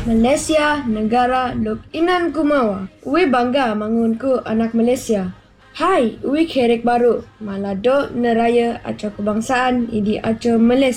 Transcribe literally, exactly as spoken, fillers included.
Malaysia, negara luk inan ku mawa. Uwi bangga mangunku anak Malaysia. Hai, uwi kerek baru. Malado neraya aco kebangsaan idi aco Malaysia.